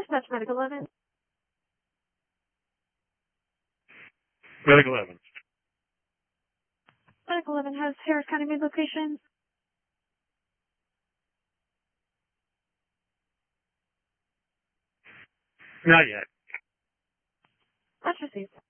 Dispatch Medic 11. Medic 11. Medic 11 has Harris County made location. Not yet. That's received.